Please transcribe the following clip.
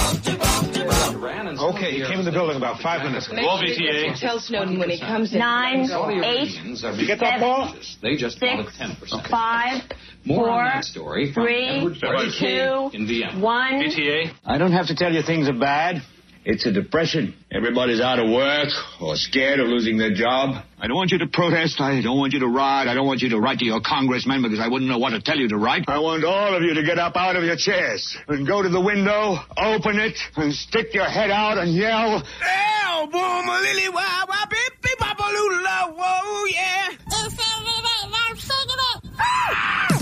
Okay, he came in the building about 5 minutes ago. Well, VTA. Tell Snowden when he comes in. 9, 8, Did you get that, Paul? They just 6, wanted 10%. 5, More 4, on that story from 3, Edward Ferguson 2, in Vienna. 1. VTA. I don't have to tell you things are bad. It's a depression. Everybody's out of work or scared of losing their job. I don't want you to protest. I don't want you to riot. I don't want you to write to your congressman because I wouldn't know what to tell you to write. I want all of you to get up out of your chairs and go to the window, open it, and stick your head out and yell, "Hell, boom, a lily, wah, wah, baby!"